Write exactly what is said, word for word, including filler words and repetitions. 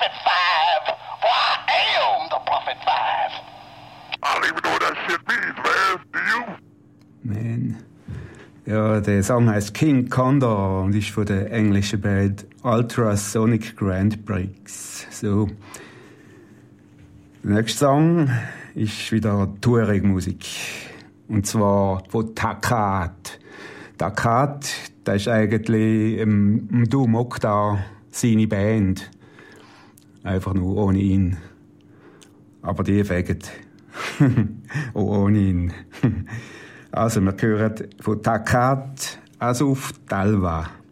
Prophet Five, for I am the Prophet Five. I don't even know what that shit means, man. Do you? Man. Ja, der Song heißt King Condor und ist von der englischen Band Ultrasonic Grand Prix. So. Der nächste Song ist wieder Touring-Musik. Und zwar von Takat. Takat, das ist eigentlich im ähm, Doom Okta seine Band. Einfach nur ohne ihn. Aber die fegen. Auch ohne ihn. Also, wir hören von Takat Asuf Talva.